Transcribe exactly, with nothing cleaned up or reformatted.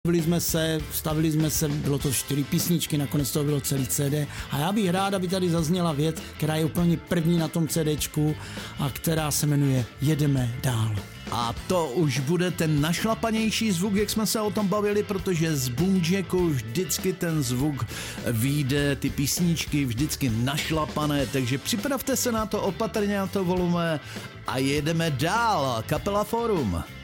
Byli jsme se, stavili jsme se, bylo to čtyři písničky, nakonec to bylo celý C D a já bych rád, aby tady zazněla věc, která je úplně první na tom CDčku a která se jmenuje Jedeme dál. A to už bude ten našlapanější zvuk, jak jsme se o tom bavili, protože z Boomjacku vždycky ten zvuk vyjde, ty písničky vždycky našlapané, takže připravte se na to opatrně, na to volume a jedeme dál. Kapela Forum.